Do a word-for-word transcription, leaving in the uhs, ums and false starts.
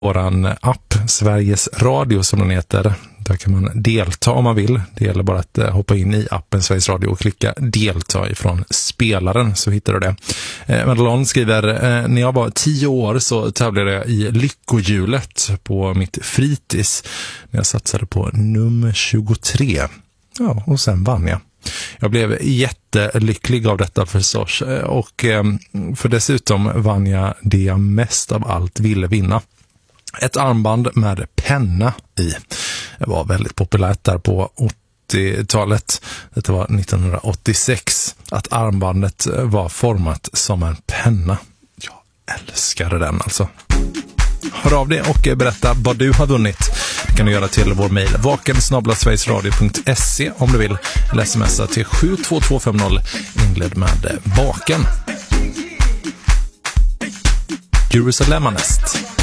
våran app, Sveriges Radio som den heter. Där kan man delta om man vill. Det gäller bara att hoppa in i appen Sveriges Radio och klicka delta ifrån spelaren, så hittar du det. Eh, Madelon skriver, eh, när jag var tio år så tävlade jag i lyckohjulet på mitt fritids. När jag satsade på nummer tjugotre. Ja, och sen vann jag. Jag blev jättelycklig av detta förstås, och eh, för dessutom vann jag det jag mest av allt ville vinna. Ett armband med penna i. Det var väldigt populärt där på åttiotalet. Det var nittonhundraåttiosex. Att armbandet var format som en penna. Jag älskade den alltså. Hör av dig och berätta vad du har vunnit. Det kan du göra till vår mejl vaken snabel-a sverigesradio punkt se om du vill. Eller smsa till sju två två fem noll inled med vaken. Jerusalem näst.